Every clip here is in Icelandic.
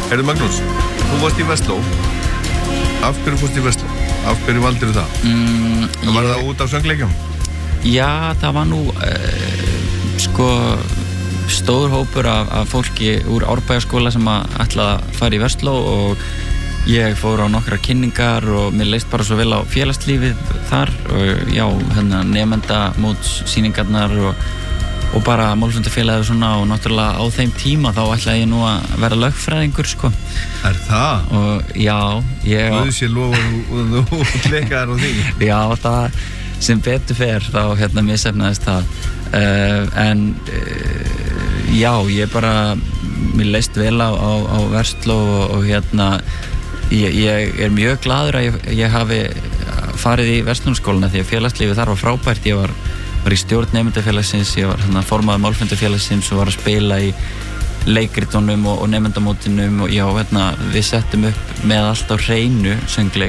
Heyrðu Magnús, þú varst í Vestló. Af hverju fórst í Vestló? Af hverju valdirðu það? Var það út af söngleikjum? Já, það var nú stór hópur af fólki úr Árbæjarskóla sem ætlaði að fara í Vestló og ég fór á nokkra kynningar og mér leist bara svo vel á félagslífið þar og já, nemendamótssýningarnar og bara málfundafélagið og svona og náttúrulega á þeim tíma þá ætlaði ég nú að vera lögfræðingur sko. Er það? Og já, ég... Guð sé lofa og þú klekkaðir á því. Já, það sem betur fer þá misefnaðist það. Já, ég bara, mér leist vel á Vestló og ég er mjög glaður að ég hafi farið í verslunarskóluna því að félagslífið þar var frábært. Ég var í stjórn nemendafélagsins, ég var formaður málfundafélagsins og var að spila í leikritunum og nemendamótinum og já, við settum upp með allt á hreinu söngleik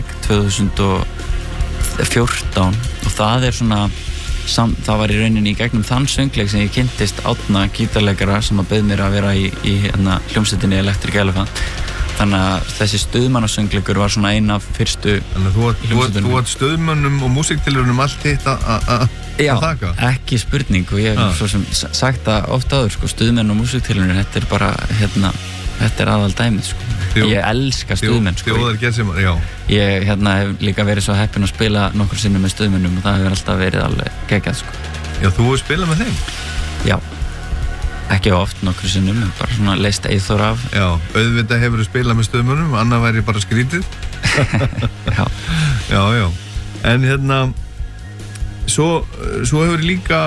2014 og það er svona það var í rauninni í gegnum þann söngleik sem ég kynntist Árna gítarleikara sem að bauð mér að vera í hljómsveitinni Electric Elephant. Þannig að þessi stuðmannasöngleikur var svona eina af fyrstu hljómsveitunum. Þú átt stuðmannum og músiktilurunum allt hitt að þakka? Já, ekki spurning og ég hef svo sem sagt það oft áður stuðmenn og músiktilurunum, þetta er bara þetta er aðal dæmið ég elska stuðmenn Þjóðargerðsemar, já. Ég hef líka verið svo heppinn að spila nokkur sinnum með stuðmennum og það hefur alltaf verið alveg geggjað Já, þú hefur spilað með þeim? Já, ekki oft nokkur sinnum, bara svona leist Eyþór af. Já, auðvitað hefur þú spilað með stuðmennum, annað væri bara skrítið. Já. En svo hefur líka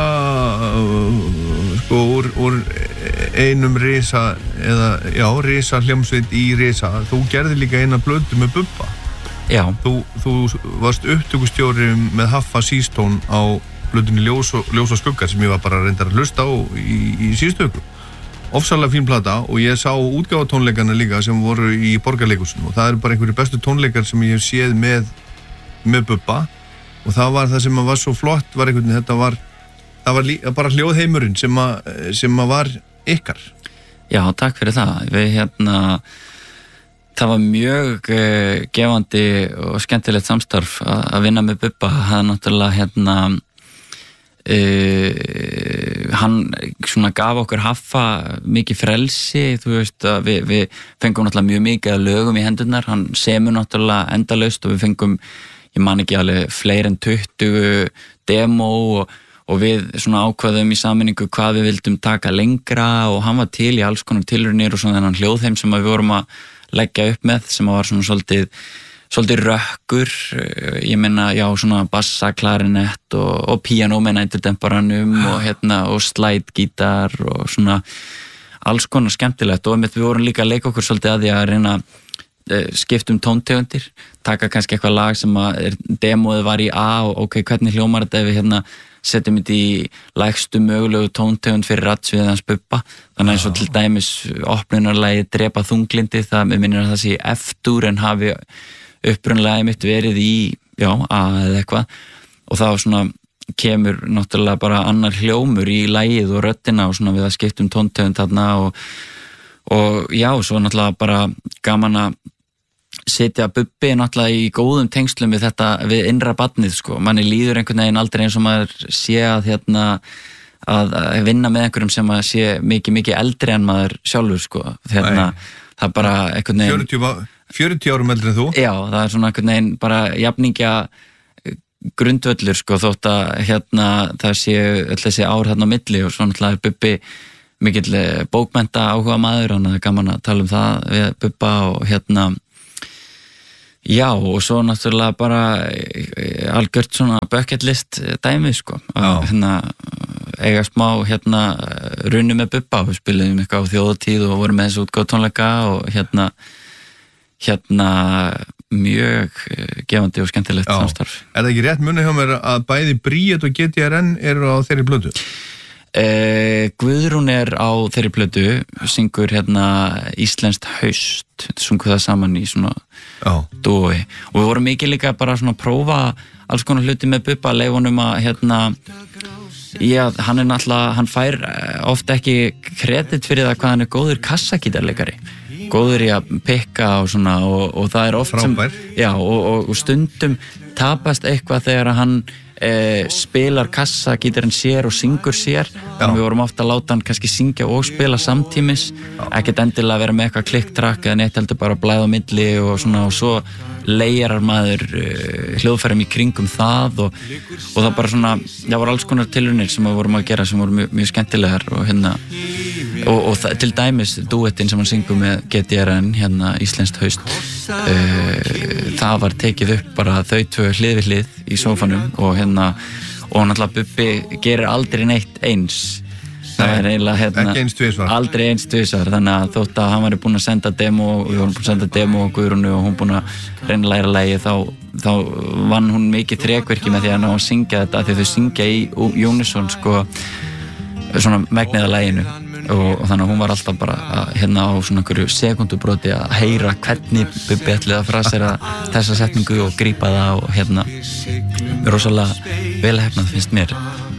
úr einum risa risa hljómsveit í risa þú gerði líka eina blödu með Bubba. Já. Þú varst upptökustjóri með Haffa Seastone á blöðunni Ljós og skuggar sem ég var bara reyndar að hlusta á í síðustu viku. Ofsalega fín plata og ég sá útgáfatónleikana líka sem voru í Borgarleikhúsinu og það eru bara einhverjir bestu tónleikar sem ég hef séð með Bubba og það var það sem var svo flott var einhvern veginn, það var bara hljóðheimurinn sem var ykkar. Já, takk fyrir það. Það var mjög gefandi og skemmtilegt samstarf að vinna með Bubba. Það er náttúrulega hann svona gaf okkur Haffa mikið frelsi, þú veist að við fengum náttúrulega mjög mikið af lögum í hendurnar, hann semur náttúrulega endalaust og við fengum, ég man ekki alveg fleiri en 20 demo og við svona ákvaðum í sameiningu hvað við vildum taka lengra og hann var til í alls konar tilraunir og svona þennan hljóðheim sem við vorum að leggja upp með sem var svona svolítið rökkur, ég meina, já, svona bassa, klarinett og píanó með næturdemparanum og slide-gítar og svona alls konar skemmtilegt og við vorum líka að leika okkur svolítið að því að reyna skiptum tóntegundir, taka kannski eitthvað lag sem að demóið var í A og ok, hvernig hljómar þetta ef við setjum þetta í lægstu mögulegu tóntegund fyrir radsviðið hans Bubba, þannig eins og til dæmis opnunarlagi Drepa þunglindi, það minnir að það sé F-dúr en hafi upprunalegi mitt verið í A eða eitthvað og þá svona kemur náttúrulega bara annar hljómur í lagið og röddina og svona við að skiptum tóntegund þarna og já, svo náttúrulega bara gaman að setja Bubbi náttúrulega í góðum tengslum við þetta, við innra barnið manni líður einhvern veginn aldrei eins og maður sé að vinna með einhverjum sem að sé mikið eldri en maður sjálfur það bara einhvern veginn 40 árum eldri en þú? Já, það er svona einhvern veginn bara jafningja grundvöllur þótt að það séu öll þessi ár þarna á milli og svo náttúrulega er Bubbi mikill bókmennta áhuga maður, þannig að það er gaman að tala um það við Bubba og já, og svo náttúrulega bara algjört svona bucket list dæmi eiga smá runni með Bubba og við spilum eitthvað á þjóðatíð og vorum með þessu útgáfu tónleika og mjög gefandi og skemmtilegt samstarf. Er það ekki rétt munið hjá mér að bæði Bríet og GTRN eru á þeirri plötu? Guðrún er á þeirri plötu, syngur Íslenskt haust, sungu það saman í svona dúi og við vorum mikið líka bara svona að prófa alls konar hluti með Bubba, leifunum að já, hann er náttúrulega, hann fær oft ekki kredit fyrir það hvað hann er góður kassagítarleikari góður í að pikka og svona og það oft frábær. sem já, og stundum tapast eitthvað þegar hann spilar kassa, gítarinn sér og syngur sér, þannig við vorum ofta að láta hann kannski syngja og spila samtímis, ekkert endilega vera með eitthvað klikktrack eða neitt, heldur bara að blæða á milli og svona, og svo leirar maður hljóðfærum í kringum það og það bara svona, það voru alls konar tilraunir sem við vorum að gera sem voru mjög skemmtilegar og hérna og það, til dæmis duettinn sem hann syngur með GTRN, hérna Íslenskt haust, það var tekið upp bara þau tvö hlið við hlið í sófanum og hérna, og náttúrulega Bubbi gerir aldrei neitt eins. Það er eiginlega hérna, ekki eins tvisvar. Aldrei eins tvisvar, þannig að þótt að hann væri búinn að senda demo og við vorum búin að senda demo og Guðrúnu og hún búin að reyna að læra lagið, þá vann hún mikið þrekverki með því að ná að syngja þetta, því þau syngja í unison sko, svona megnið af laginu og þannig að hún var alltaf bara hérna á svona einhverju sekúndubroti að heyra hvernig Bubbi ætlaði að frasera þessa setningu og grípa það og hérna rosalega vel heppnað finnst mér.